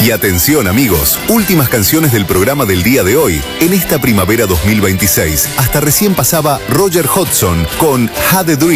Y atención amigos, últimas canciones del programa del día de hoy. En esta primavera 2026, hasta recién pasaba Roger Hodgson con Had a Dream.